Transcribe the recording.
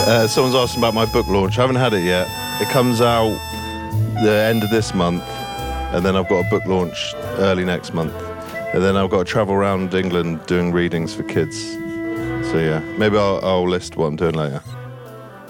Someone's asking about my book launch. I haven't had it yet. It comes out the end of this month, and then I've got a book launch early next month. And then I've got to travel around England doing readings for kids. So yeah, maybe I'll list what I'm doing later.